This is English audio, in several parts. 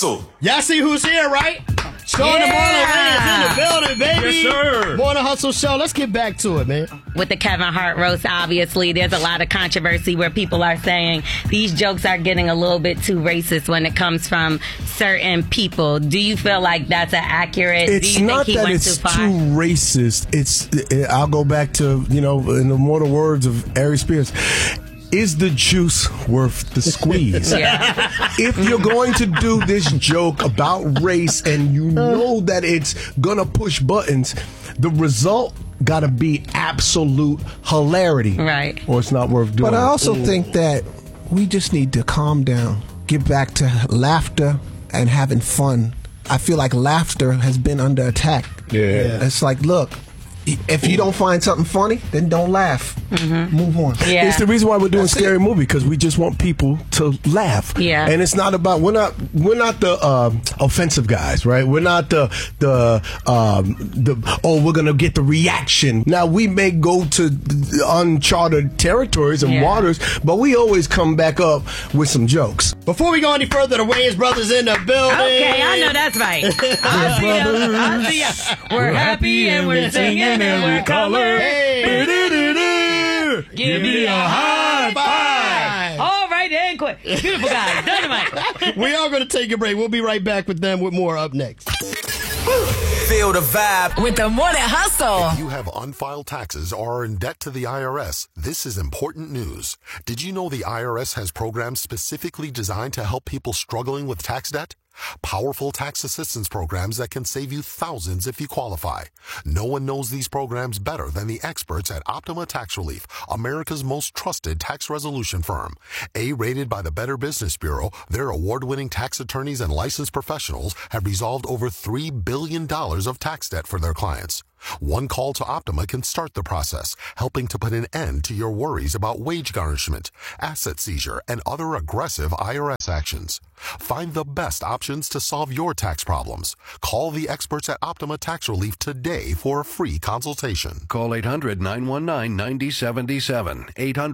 Hustle. Y'all see who's here, right? Sean and Marlon Wayne is in the building, baby. Yes, sir. Morning Hustle Show. Let's get back to it, man. With the Kevin Hart roast, obviously, there's a lot of controversy where people are saying these jokes are getting a little bit too racist when it comes from certain people. Do you feel like that's an accurate? It's do you not think he that went it's too far? too racist. I'll go back to, in the mortal words of Ari Spears. Is the juice worth the squeeze? Yeah. If you're going to do this joke about race and you know that it's gonna push buttons, the result gotta be absolute hilarity. Right. Or it's not worth doing. But I also think that we just need to calm down, get back to laughter and having fun. I feel like laughter has been under attack. Yeah. It's like, look, if you don't find something funny, then don't laugh. Move on. Yeah. It's the reason why we're doing Scary Movie, because we just want people to laugh. Yeah. And it's not about we're not the offensive guys, right? We're not the we're gonna get the reaction. Now we may go to uncharted territories and waters, but we always come back up with some jokes. Before we go any further, the Wayans brothers in the building. Okay, I know that's right. I see ya. We're happy and we're singing and we're colored. Hey. Give me a high five. All right, and quick. Beautiful guys. Dynamite. We are going to take a break. We'll be right back with them with more up next. Feel the vibe with the Morning Hustle. If you have unfiled taxes or are in debt to the IRS, this is important news. Did you know the IRS has programs specifically designed to help people struggling with tax debt? Powerful tax assistance programs that can save you thousands if you qualify. No one knows these programs better than the experts at Optima Tax Relief, America's most trusted tax resolution firm. A-rated by the Better Business Bureau, their award-winning tax attorneys and licensed professionals have resolved over $3 billion of tax debt for their clients. One call to Optima can start the process, helping to put an end to your worries about wage garnishment, asset seizure, and other aggressive IRS actions. Find the best options to solve your tax problems. Call the experts at Optima Tax Relief today for a free consultation. Call 800-919-9077.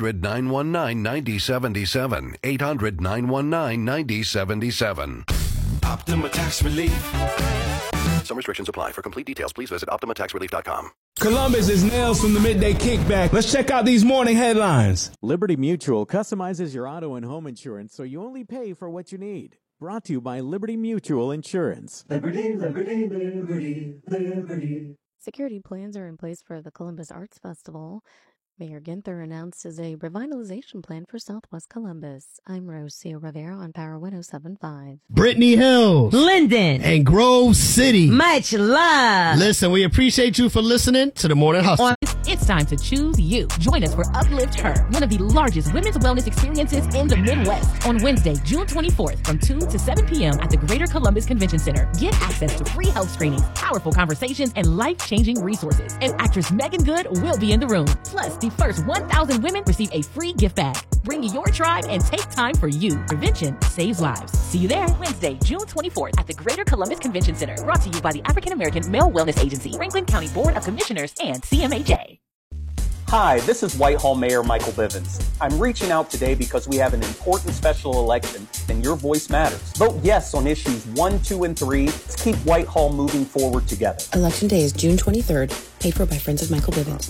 800-919-9077. 800-919-9077. Optima Tax Relief. Some restrictions apply. For complete details, please visit OptimaTaxRelief.com. Columbus is Nails from the Midday Kickback. Let's check out these morning headlines. Liberty Mutual customizes your auto and home insurance so you only pay for what you need. Brought to you by Liberty Mutual Insurance. Liberty, liberty, liberty, liberty. Security plans are in place for the Columbus Arts Festival. Mayor Ginther announces a revitalization plan for Southwest Columbus. I'm Rocio Rivera on Power 107.5. Brittany Hills. Linden. And Grove City. Much love. Listen, we appreciate you for listening to the Morning Hustle. It's time to choose you. Join us for Uplift Her, one of the largest women's wellness experiences in the Midwest, on Wednesday, June 24th from 2 to 7 p.m. at the Greater Columbus Convention Center. Get access to free health screenings, powerful conversations, and life-changing resources. And actress Megan Good will be in the room. Plus, the first 1,000 women receive a free gift bag. Bring your tribe and take time for you. Prevention saves lives. See you there Wednesday, June 24th at the Greater Columbus Convention Center. Brought to you by the African American Male Wellness Agency, Franklin County Board of Commissioners, and CMAJ. Hi, this is Whitehall Mayor Michael Bivens. I'm reaching out today because we have an important special election and your voice matters. Vote yes on issues 1, 2, and 3. Let's keep Whitehall moving forward together. Election day is June 23rd, paid for by Friends of Michael Bivens.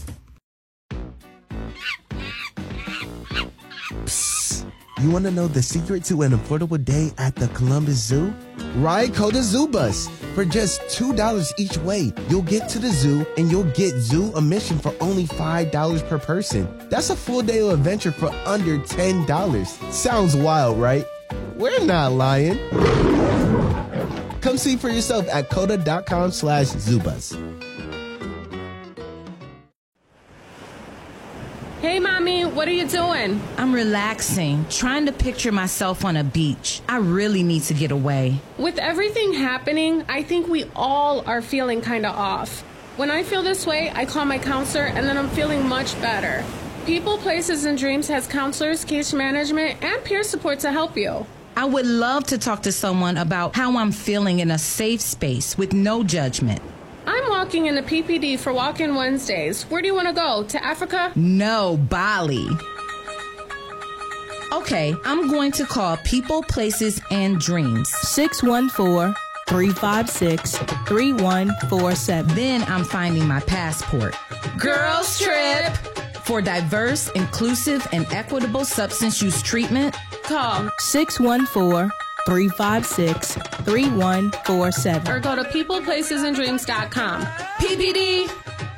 You want to know the secret to an affordable day at the Columbus Zoo? Ride Coda Zoo Bus. For just $2 each way, you'll get to the zoo and you'll get zoo admission for only $5 per person. That's a full day of adventure for under $10. Sounds wild, right? We're not lying. Come see for yourself at coda.com/zoobus. Hey, Mommy, what are you doing? I'm relaxing, trying to picture myself on a beach. I really need to get away. With everything happening, I think we all are feeling kind of off. When I feel this way, I call my counselor, and then I'm feeling much better. People, Places, and Dreams has counselors, case management, and peer support to help you. I would love to talk to someone about how I'm feeling in a safe space with no judgment. I'm walking in the PPD for Walk-In Wednesdays. Where do you want to go? To Africa? No, Bali. Okay, I'm going to call People, Places, and Dreams. 614-356-3147. Then I'm finding my passport. Girls Trip! For diverse, inclusive, and equitable substance use treatment, call 614-356-3147. or go to peopleplacesanddreams.com. PPD.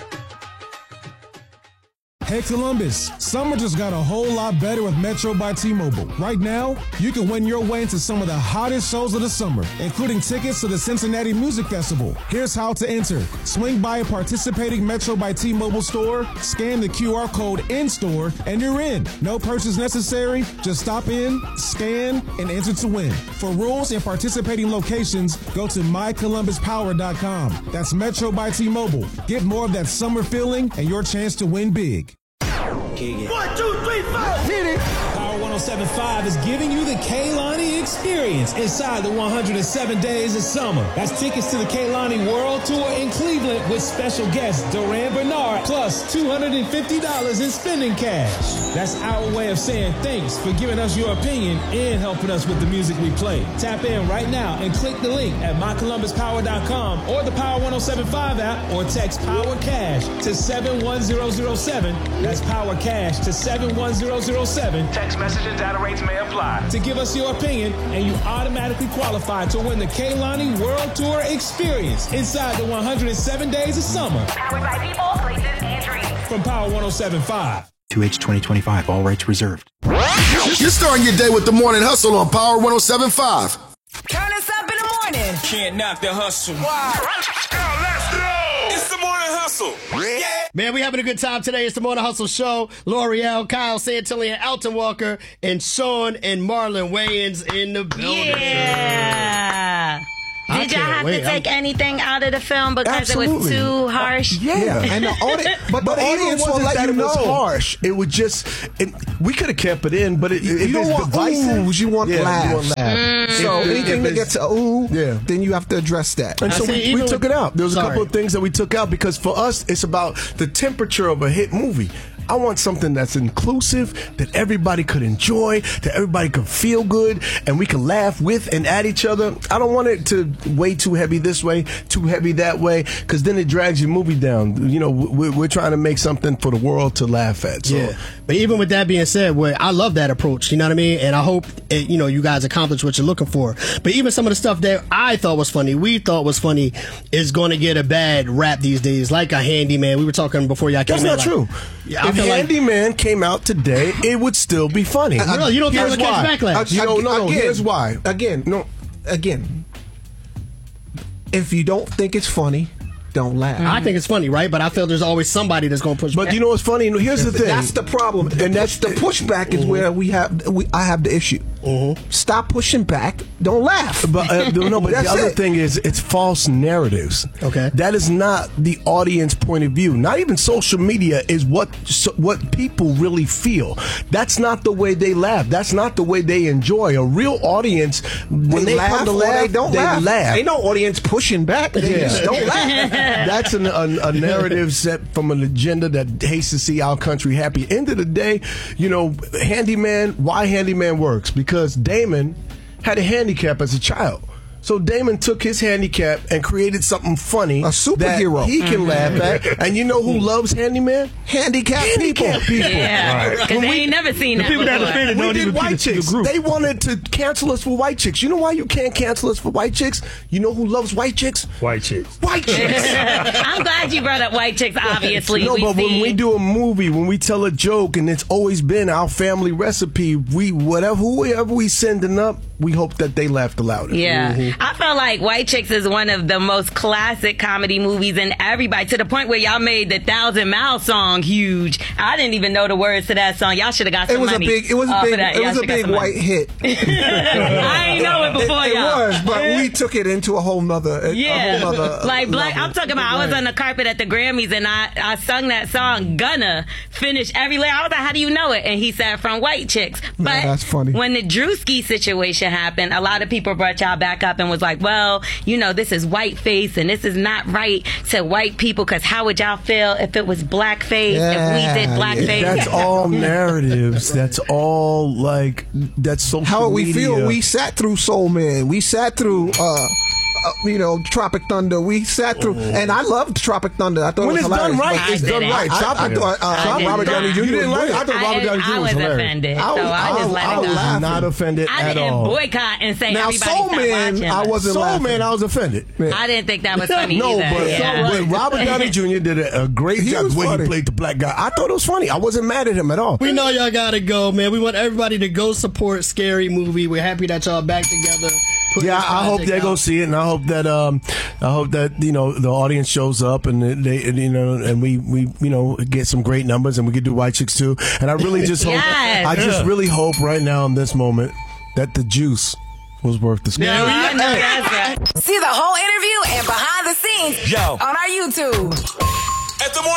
Hey Columbus, summer just got a whole lot better with Metro by T-Mobile. Right now, you can win your way into some of the hottest shows of the summer, including tickets to the Cincinnati Music Festival. Here's how to enter. Swing by a participating Metro by T-Mobile store, scan the QR code in-store, and you're in. No purchase necessary. Just stop in, scan, and enter to win. For rules and participating locations, go to mycolumbuspower.com. That's Metro by T-Mobile. Get more of that summer feeling and your chance to win big. 1, 2, 3, 4. Hit it. Power 107.5 is giving you the Kehlani experience inside the 107 days of summer. That's tickets to the Kehlani World Tour in Cleveland with special guest Duran Bernard, plus $250 in spending cash. That's our way of saying thanks for giving us your opinion and helping us with the music we play. Tap in right now and click the link at mycolumbuspower.com or the Power 107.5 app, or text Power Cash to 71007. That's Power Cash to 71007. Text message and data rates may apply. To give us your opinion, and you automatically qualify to win the Kehlani World Tour experience inside the 107 days of summer. Powered by People, Places, and Dreams. From Power 107.5. 2H 2025, all rights reserved. You're starting your day with the Morning Hustle on Power 107.5. Turn us up in the morning. Can't knock the hustle. Wow. Let's go. It's the Morning Hustle. Yeah. Man, we having a good time today. It's the Morning Hustle Show. L'Oreal, Kyle Santilli, and Elton Walker, and Sean and Marlon Wayans in the building. Yeah. Did y'all have to take anything out of the film because Absolutely. it was too harsh? Yeah, and the audience, but the audience will let you it was know. harsh. It would just, we could have kept it in, but You don't want oohs, you want laughs. So anything that gets then you have to address that. And so we took it out. There was a couple of things that we took out because for us, it's about the temperature of a hit movie. I want something that's inclusive, that everybody could enjoy, that everybody could feel good, and we can laugh with and at each other. I don't want it to way too heavy this way, too heavy that way, because then it drags your movie down. You know, we're trying to make something for the world to laugh at. So. Yeah, but even with that being said, I love that approach. You know what I mean? And I hope you guys accomplish what you're looking for. But even some of the stuff that I thought was funny, we thought was funny, is going to get a bad rap these days, like a Handyman. We were talking before y'all came in. That's not true. Yeah, if Handyman came out today, it would still be funny. Really? You don't think it would catch backlash? No. Here's why. Again, if you don't think it's funny, don't laugh. I think it's funny, right? But I feel there's always somebody that's going to push back. But you know what's funny? Here's the thing. That's the problem. And that's the pushback is where I have the issue. Stop pushing back. Don't laugh. But but the other thing is it's false narratives. Okay. That is not the audience point of view. Not even social media is what people really feel. That's not the way they laugh. That's not the way they enjoy. A real audience, when they laugh come to or laugh, they don't laugh. Ain't no audience pushing back. They just don't laugh. That's a narrative set from an agenda that hates to see our country happy. End of the day, Handyman, why Handyman works? Because Damon had a handicap as a child. So Damon took his handicap and created something funny. A superhero. That he can laugh at. And you know who loves Handyman? Handicapped people. Yeah, because they ain't never seen that before. We did White Chicks. They wanted to cancel us for White Chicks. You know why you can't cancel us for White Chicks? You know who loves White Chicks? White Chicks. White Chicks. I'm glad you brought up White Chicks, obviously. No, but when we do a movie, when we tell a joke, and it's always been our family recipe, whoever we sending up, we hope that they laugh the loudest. Yeah. I feel like White Chicks is one of the most classic comedy movies, and everybody, to the point where y'all made the 1,000 Mile song huge. I didn't even know the words to that song. Y'all should have got some money. It was a big white hit. I ain't know it before y'all. It was, but we took it into a whole nother like Black. I'm talking about, I was on the carpet at the Grammys, and I sung that song, Gunna, finish every layer. I was like, how do you know it? And he said, from White Chicks. But that's funny. When the Drewski situation happened, a lot of people brought y'all back up up and was like, well, you know, this is whiteface and this is not right to white people because how would y'all feel if it was blackface, if we did blackface? That's all narratives. That's all like, that's social media. How we feel. We sat through Soul Man. We sat through, Tropic Thunder. We sat through, and I loved Tropic Thunder. I thought when it was hilarious. Done right, it's done right. I thought Robert Downey Jr. You didn't like it? I thought Robert Downey Jr. was hilarious. Offended, so I just let it go. I was not offended at all. I didn't boycott and say now, everybody Soul stop Man, watching. I wasn't Soul laughing. Man, I was offended. I didn't think that was funny no, either. but Robert Downey Jr. did a great job the way he played the black guy. I thought it was funny. I wasn't mad at him at all. We know y'all gotta go, man. We want everybody to go support Scary Movie. We're happy that y'all back together. Yeah, I hope they go see it, and I hope that the audience shows up, and and we get some great numbers, and we can do White Chicks too. And I really just hope, I just really hope right now in this moment that the juice was worth the squeeze. See the whole interview and behind the scenes on our YouTube. At the morning.